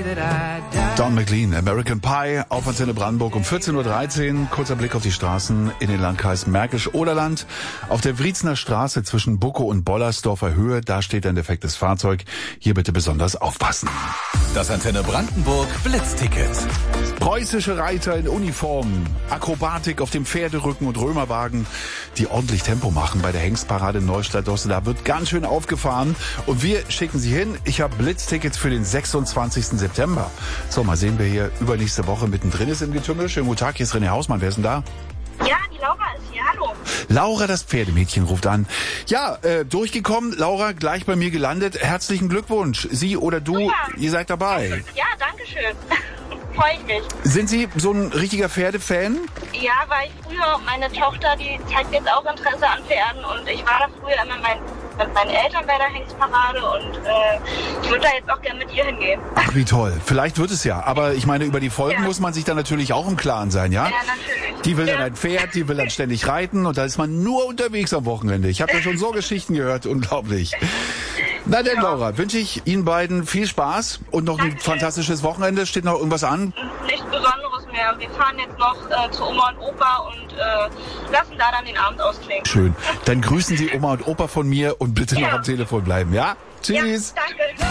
Don McLean, American Pie, auf Antenne Brandenburg um 14.13 Uhr. Kurzer Blick auf die Straßen in den Landkreis Märkisch-Oderland. Auf der Wriezener Straße zwischen Buckow und Bollersdorfer Höhe, da steht ein defektes Fahrzeug. Hier bitte besonders aufpassen. Das Antenne Brandenburg Blitzticket. Preußische Reiter in Uniform, Akrobatik auf dem Pferderücken und Römerwagen, die ordentlich Tempo machen bei der Hengstparade in Neustadt-Dosse. Da wird ganz schön aufgefahren und wir schicken Sie hin. Ich habe Blitztickets für den 26. September. So, mal sehen, wer hier übernächste Woche mittendrin ist im Getümmel. Schönen guten Tag, hier ist René Hausmann. Wer ist denn da? Ja, die Laura ist hier. Hallo. Laura, das Pferdemädchen, ruft an. Ja, durchgekommen. Laura, gleich bei mir gelandet. Herzlichen Glückwunsch. Sie oder du, Super. Ihr seid dabei. Ja, danke schön. Freue ich mich. Sind Sie so ein richtiger Pferdefan? Ja, war ich früher. Meine Tochter, die zeigt jetzt auch Interesse an Pferden und ich war da früher immer mit meinen Eltern bei der Hengstparade und ich würde da jetzt auch gerne mit ihr hingehen. Ach, wie toll. Vielleicht wird es ja. Aber ich meine, über die Folgen muss man sich dann natürlich auch im Klaren sein, ja? Ja, natürlich. Die will dann ein Pferd, die will dann ständig reiten und da ist man nur unterwegs am Wochenende. Ich habe ja schon so Geschichten gehört, unglaublich. Na denn, Laura, wünsche ich Ihnen beiden viel Spaß und noch ein fantastisches Wochenende. Steht noch irgendwas an? Nichts Besonderes mehr. Wir fahren jetzt noch zu Oma und Opa und lassen da dann den Abend ausklingen. Schön. Dann grüßen Sie Oma und Opa von mir und bitte noch am Telefon bleiben, ja? Tschüss. Ja, danke.